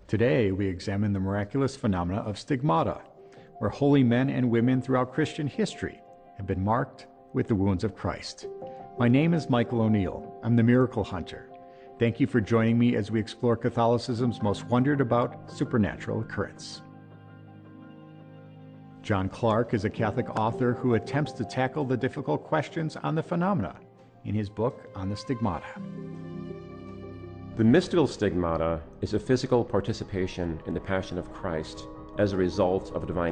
Today, we examine the miraculous phenomena of stigmata, where holy men and women throughout Christian history have been marked with the wounds of Christ. My name is Michael O'Neill. I'm the Miracle Hunter. Thank you for joining me as we explore Catholicism's most wondered about supernatural occurrence. John Clarke is a Catholic author who attempts to tackle the difficult questions on the phenomena in his book on the stigmata. The mystical stigmata is a physical participation in the Passion of Christ as a result of a divine